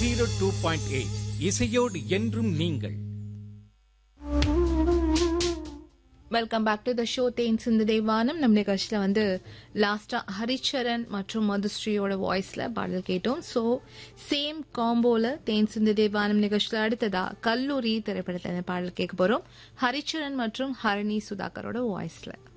102.8 இசையோடு என்றும் நீங்கள். Welcome back to the show தேன் சிந்து தேவானம். நம்ம நிகழ்ச்சியில் லாஸ்டா ஹரிச்சரன் மற்றும் மதுஸ்ரீயோட வாய்ஸ்ல பாடல் கேட்டோம். ஸோ சேம் காம்போல தேன் சிந்து தேவானம் நிகழ்ச்சியில் அடுத்ததா கல்லூரி திரைப்படத்தில் பாடல் கேட்க போறோம். ஹரிச்சரன் மற்றும் ஹரணி சுதாகரோட வாய்ஸ்ல.